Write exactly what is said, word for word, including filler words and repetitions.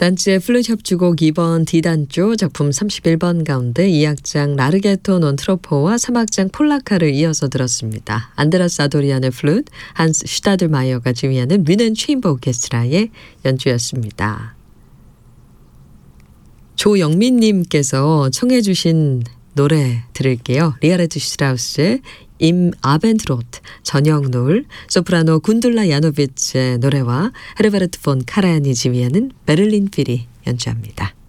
단츠의 플룻 협주곡 이 번 D단조 작품 삼십일 번 가운데 이 악장 라르게토 논 트로포와 삼 악장 폴라카를 이어서 들었습니다. 안드라스 아도리안의 플룻, 한스 슈타들마이어가 지휘하는 뮌헨 체인버 오케스트라의 연주였습니다. 조영민님께서 청해 주신 노래 들을게요. 리하르트 슈트라우스의 임 아벤트로트, 저녁노을, 소프라노 군둘라 야노비츠의 노래와 헤르베르트 폰 카라얀이 지휘하는 베를린 필이 연주합니다.